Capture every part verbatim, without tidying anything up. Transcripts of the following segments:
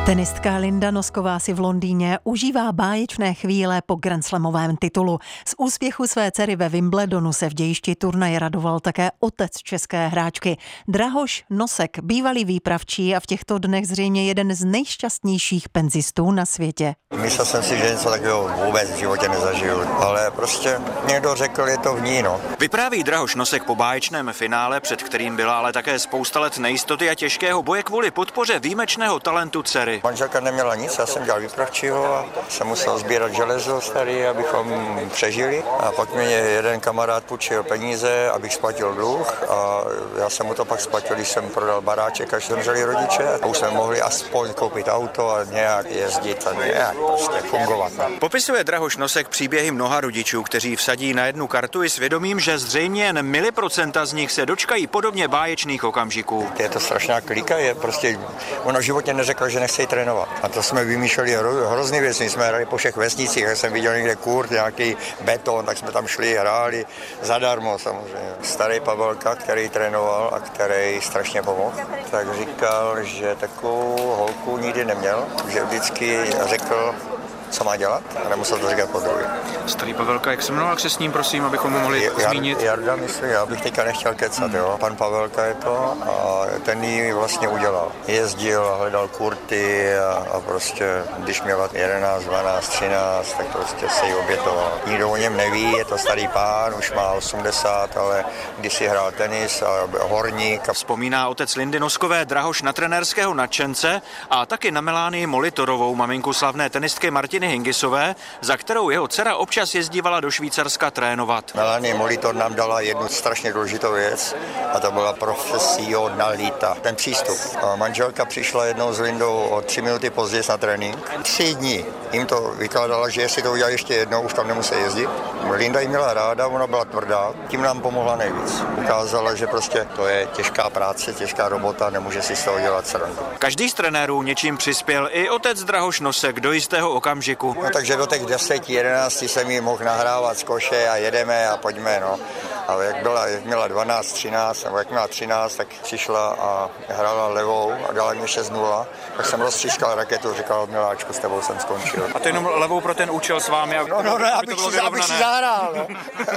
Tenistka Linda Nosková si v Londýně užívá báječné chvíle po grandslamovém titulu. Z úspěchu své dcery ve Wimbledonu se v dějišti turnaje radoval také otec české hráčky. Drahoš Nosek, bývalý výpravčí a v těchto dnech zřejmě jeden z nejšťastnějších penzistů na světě. Myslel jsem si, že něco takového vůbec v životě nezažiju, ale prostě někdo řekl, je to v ní, no. Vypráví Drahoš Nosek po báječném finále, před kterým byla ale také spousta let nejistoty a těžkého boje kvůli podpoře výjimečného talentu dcery. Manželka neměla nic, já jsem dělal výpravčího a jsem musel sbírat železo starý, abychom přežili. A pak mě jeden kamarád půjčil peníze, abych splatil dluh a já jsem mu to pak splatil, když jsem prodal baráček, až zemřeli rodiče a už jsme mohli aspoň koupit auto a nějak jezdit a nějak prostě fungovat. Popisuje Drahoš Nosek příběhy mnoha rodičů, kteří vsadí na jednu kartu i svědomím, že zřejmě jen miliprocenta z nich se dočkají podobně báječných okamžiků. Je to strašná klika, je prostě, ona v životě neřekla, že nechce trénovat. A to jsme vymýšleli hro, hrozný věci, jsme hráli po všech vesnicích, jak jsem viděl někde kurt, nějaký beton, tak jsme tam šli, hráli zadarmo samozřejmě. Starý Pavelka, který trénoval a který strašně pomohl, tak říkal, že takovou holku nikdy neměl, že vždycky řekl, co má dělat a nemusel to říkat po druhý. Starý Pavelka, jak se jmenoval, jak se s ním, prosím, abychom ho mohli Jar, zmínit? Jarda, myslím, já bych teďka nechtěl kecat, hmm. jo. Pan Pavelka je to a ten ji vlastně udělal. Jezdil, hledal kurty a, a prostě, když měla jedenáct, dvanáct, třináct, tak prostě se jí obětoval. Nikdo o něm neví, je to starý pán, už má osmdesát, ale když si hrál tenis a horník. A... Vzpomíná otec Lindy Noskové Drahoš na trenérského nadšence a taky na Melánii Molitorovou, maminku slavné tenistky Martiny Hingisové, za kterou jeho dcera občas jezdívala do Švýcarska trénovat. Melanie Molitor nám dala jednu strašně důležitou věc a to byla profesionalita, ten přístup. A manželka přišla jednou s Lindou o tři minuty později na trénink. Tři dní jim to vykládala, že jestli to udělá ještě jednou, už tam nemusí jezdit. Linda jí měla ráda, ona byla tvrdá, tím nám pomohla nejvíc. Ukázala, že prostě to je těžká práce, těžká robota, nemůže si z toho dělat srandu. Každý z trenérů něčím přispěl, i otec Drahoš Nosek do jistého okamžiku. No, takže do těch deset, jedenáct jsem jí mohl nahrávat z koše a jedeme a pojďme, no. Ale jak byla, jak měla dvanáct, třináct, nebo jak měla třináct, tak přišla a hrála levou a dala mi šest nula. Tak jsem roztřískal raketu, říkal, miláčku, s tebou jsem skončil. A to jenom levou pro ten účel s vámi? No, no, no, abych si, abych si zahrál, no.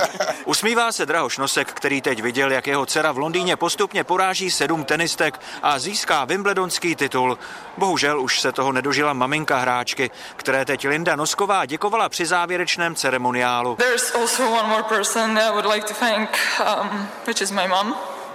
Usmívá se Drahoš Nosek, který teď viděl, jak jeho dcera v Londýně postupně poráží sedm tenistek a získá wimbledonský titul. Bohužel už se toho nedožila maminka hráčky, které teď Linda Nosková děkovala při závěrečném ceremoniálu. There's also one more person that I would like to thank, um, which is my mom.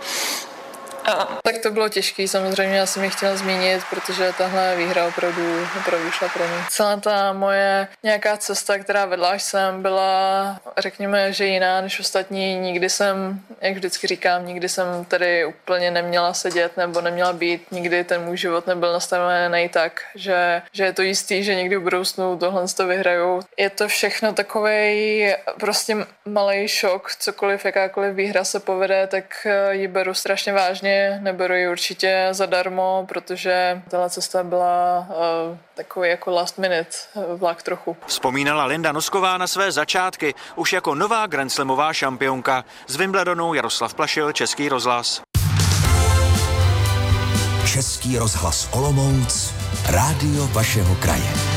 Uh. Tak to bylo těžký, samozřejmě já jsem ji chtěla zmínit, protože tahle výhra opravdu, opravdu šla pro mě. Celá ta moje nějaká cesta, která vedla až sem, byla, řekněme, že jiná než ostatní. Nikdy jsem, jak vždycky říkám, nikdy jsem tady úplně neměla sedět nebo neměla být. Nikdy ten můj život nebyl nastavený tak, že, že je to jistý, že někdy v budoucnu tohle to vyhraju. Je to všechno takovej prostě malej šok, cokoliv, jakákoliv výhra se povede, tak ji beru strašně vážně. Neberu ji určitě zadarmo, protože tato cesta byla uh, takový jako last minute vlak trochu. Vzpomínala Linda Nosková na své začátky už jako nová grandslamová šampionka. Z Wimbledonu Jaroslav Plašil, Český rozhlas. Český rozhlas Olomouc, rádio vašeho kraje.